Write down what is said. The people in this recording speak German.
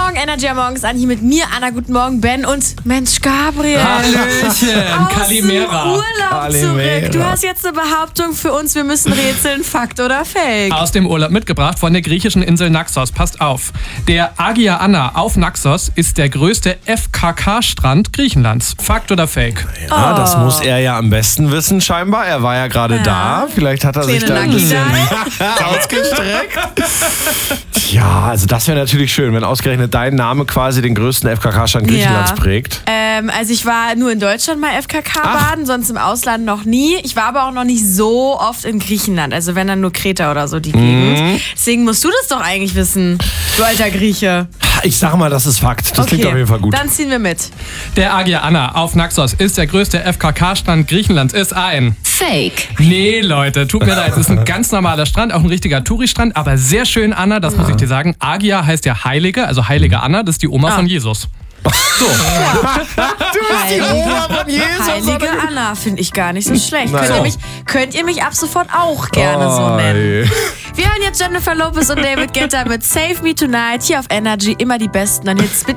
Morgen, Energy am Morgens an. Hier mit mir, Anna. Guten Morgen, Ben und Mensch, Gabriel. Hallöchen, Kalimera. Urlaub zurück. Du hast jetzt eine Behauptung für uns. Wir müssen rätseln, Fakt oder Fake? Aus dem Urlaub mitgebracht von der griechischen Insel Naxos. Passt auf. Der Agia Anna auf Naxos ist der größte FKK-Strand Griechenlands. Fakt oder Fake? Ja, das muss er ja am besten wissen, scheinbar. Er war ja gerade da. Vielleicht hat er sich da ein bisschen ausgestreckt. Ja, also das wäre natürlich schön, wenn ausgerechnet dein Name quasi den größten FKK-Strand Griechenlands prägt. Also ich war nur in Deutschland mal FKK baden, sonst im Ausland noch nie. Ich war aber auch noch nicht so oft in Griechenland. Also wenn dann nur Kreta oder so die Gegend. Deswegen musst du das doch eigentlich wissen, du alter Grieche. Ich sag mal, das ist Fakt. Das klingt auf jeden Fall gut. Dann ziehen wir mit. Der Agia Anna auf Naxos ist der größte FKK-Strand Griechenlands. Ist ein Fake. Nee, Leute, tut mir leid. Es ist ein ganz normaler Strand, auch ein richtiger Touri-Strand, aber sehr schön, Anna, das muss ich dir sagen. Agia heißt ja Heilige, also Heilige Anna, das ist die Oma von Jesus. So. Du bist die Oma von Jesus. Heilige Anna finde ich gar nicht so schlecht. Naja. Könnt ihr mich ab sofort auch gerne so nennen. Wir hören jetzt Jennifer Lopez und David Guetta mit Save Me Tonight hier auf Energy. Immer die besten. Dann jetzt